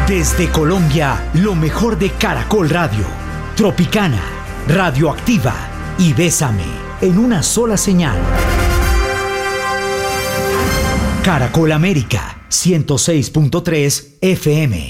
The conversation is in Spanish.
Desde Colombia, lo mejor de Caracol Radio, Tropicana, Radioactiva y Bésame, en una sola señal. Caracol América, 106.3 FM.